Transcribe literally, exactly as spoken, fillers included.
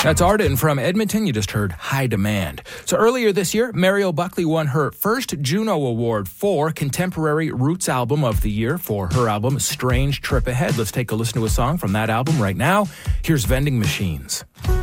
That's Arden from Edmonton. You just heard High Demand. So earlier this year, Mariel Buckley won her first Juno Award for Contemporary Roots Album of the Year for her album Strange Trip Ahead. Let's take a listen to a song from that album right now. Here's Vending Machines.